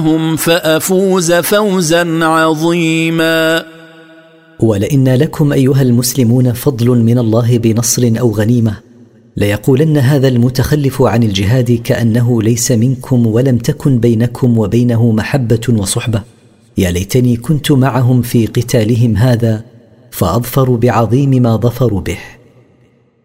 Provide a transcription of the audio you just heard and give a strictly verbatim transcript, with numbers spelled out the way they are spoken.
هم فأفوز فوزا عظيما. ولئن لكم أيها المسلمون فضل من الله بنصر أو غنيمة ليقولن هذا المتخلف عن الجهاد كأنه ليس منكم ولم تكن بينكم وبينه محبة وصحبة، يا ليتني كنت معهم في قتالهم هذا فأظفروا بعظيم ما ظفروا به.